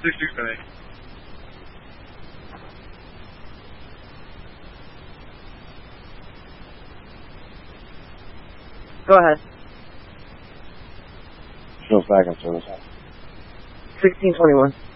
6-6 Go ahead. Shows back on service. 1621.